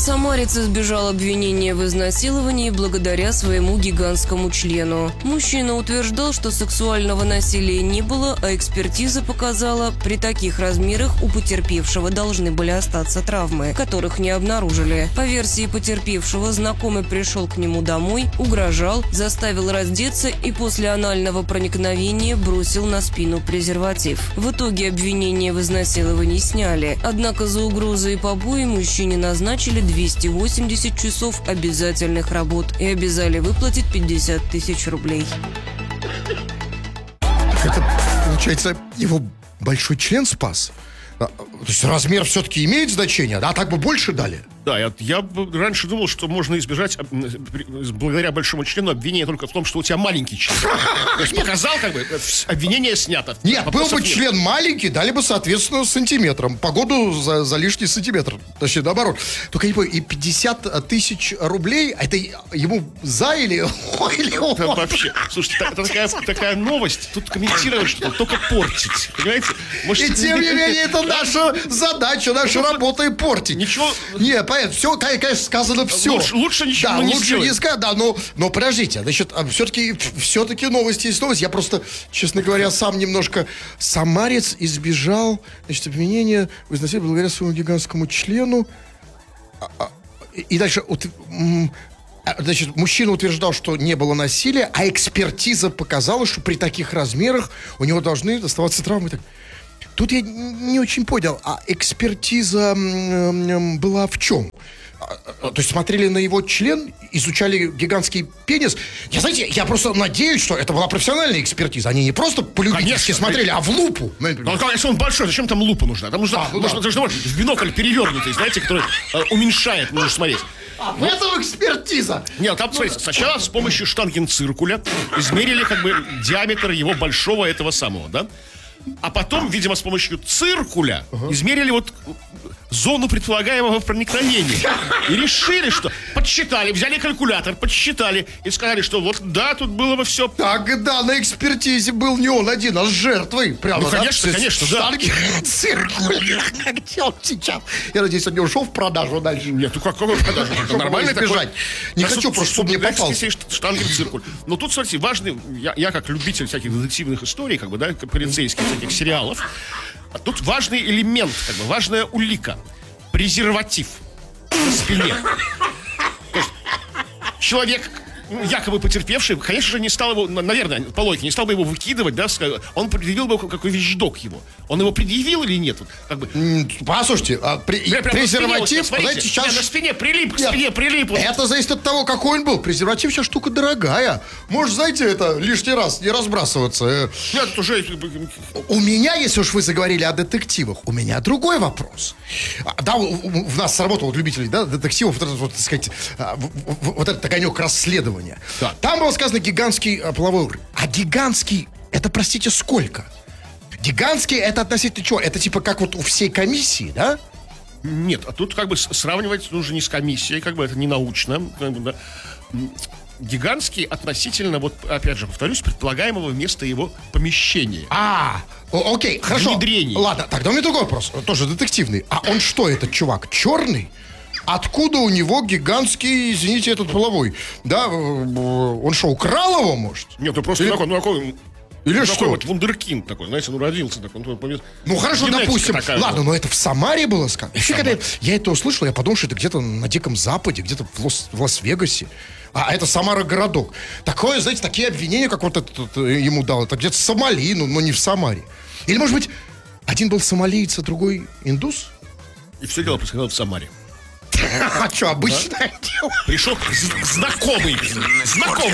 Самарец избежал обвинения в изнасиловании благодаря своему гигантскому члену. Мужчина утверждал, что сексуального насилия не было, а экспертиза показала, при таких размерах у потерпевшего должны были остаться травмы, которых не обнаружили. По версии потерпевшего, знакомый пришел к нему домой, угрожал, заставил раздеться и после анального проникновения бросил на спину презерватив. В итоге обвинение в изнасиловании сняли, однако за угрозы и побои мужчине назначили 280 часов обязательных работ и обязали выплатить 50 тысяч рублей. Это, получается, его большой член спас? То есть размер все-таки имеет значение, а так бы больше дали? Да, я раньше думал, что можно избежать благодаря большому члену обвинения только в том, что у тебя маленький член. То есть показал, как бы, обвинение снято. Нет, был бы член маленький, дали бы, соответственно, сантиметром. Погоду за лишний сантиметр. Точнее, наоборот. Только я не понимаю, и 50 тысяч рублей, это ему за или он? Вообще, слушайте, это такая новость. Тут комментировать что-то, только портить. Понимаете? И тем не менее, это наша задача, наша работа и портить. Ничего... Нет, понятно, все, конечно, сказано все. Лучше ничего да, не лучше сделать. Не сказать, да, но подождите, значит, все-таки новости есть новости. Я просто, честно говоря, сам немножко... Самарец избежал, значит, обвинения в изнасиловании благодаря своему гигантскому члену. И дальше... Значит, мужчина утверждал, что не было насилия, а экспертиза показала, что при таких размерах у него должны оставаться травмы. Тут я не очень понял, а экспертиза была в чем? То есть смотрели на его член, изучали гигантский пенис. Я просто надеюсь, что это была профессиональная экспертиза. Они не просто по-любительски смотрели, а в лупу. Ну, если он большой, зачем там лупа нужна? Там нужно в бинокль перевернутый, знаете, который уменьшает, нужно смотреть. В этом экспертиза. Нет, там, смотрите, сначала с помощью штангенциркуля измерили как бы диаметр его большого этого самого, да? А потом, видимо, с помощью циркуля измерили вот зону предполагаемого проникновения. И решили, что подсчитали, взяли калькулятор, подсчитали и сказали, что вот да, тут было бы все. Так, да, на экспертизе был не он один, а с жертвой. Прямо, ну, конечно, да? Конечно, да. Циркуль. Где он сейчас? Я надеюсь, он не ушел в продажу дальше. Нет, ну какой продажу? Нормально избежать. Не хочу просто, чтобы мне попался. Штангенциркуль. Но тут, смотрите, важный, я как любитель всяких детективных историй, как бы, да, полицейских всяких сериалов, а тут важный элемент, как бы, важная улика. Презерватив на спине. То есть человек, якобы потерпевший, конечно же, не стал его, наверное, по логике, не стал бы его выкидывать, да, он предъявил бы какой вещдок его. Он его предъявил или нет? Как бы. Послушайте, презерватив, знаете, сейчас... на спине прилип, к спине прилип. Это зависит от того, какой он был. Презерватив сейчас штука дорогая. Может, знаете, это лишний раз не разбрасываться. Нет, это уже... У меня, если уж вы заговорили о детективах, у меня другой вопрос. Да, у нас сработало любителей, да, детективов, вот, так сказать, вот этот огонек расследования. Да. Там было сказано гигантский половой орган. А гигантский, это, простите, сколько? Гигантский, это относительно чего? Это типа как вот у всей комиссии, да? Нет, а тут как бы сравнивать нужно не с комиссией, как бы это не научно. Да. Гигантский относительно, вот опять же, повторюсь, предполагаемого места его помещения. Окей, хорошо. Внедрение. Ладно, тогда у меня другой вопрос, тоже детективный. А он что, этот чувак, черный? Откуда у него гигантский, извините, этот половой? Да, он что, украл его, может? Нет, ну просто такой... Или что? Такой вот вундеркинд такой, знаете, родился такой. Ну хорошо, допустим. Ладно, но это в Самаре было сказано. Когда я это услышал, я подумал, что это где-то на Диком Западе, где-то в Лас-Вегасе. А это Самара городок. Такое, знаете, такие обвинения, как вот этот ему дал, это где-то в Сомали, но не в Самаре. Или, может быть, один был сомалиец, а другой индус? И все дело происходило в Самаре. А что, обычное дело? Пришел знакомый